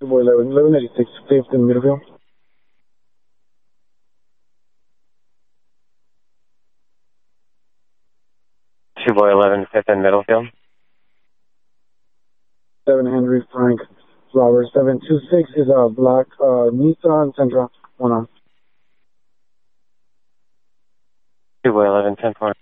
boy 11, 1186, 5th in Middleville. Boy 11, 5th in Middlefield. 7 Henry Frank Robert 726 is a black Nissan Sentra 1 on. Boy 11, 10-4.